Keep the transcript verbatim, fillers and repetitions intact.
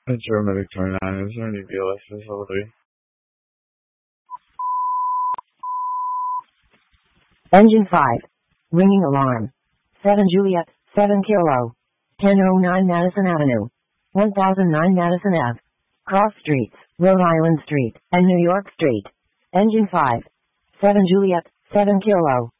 A Germanic twenty-nine, is there any V L S facility? Engine five. Ringing alarm. seven Juliet, seven Kilo. ten oh nine Madison Avenue. one thousand nine Madison Avenue. Cross Streets, Rhode Island Street, and New York Street. Engine five. seven Juliet, seven Kilo.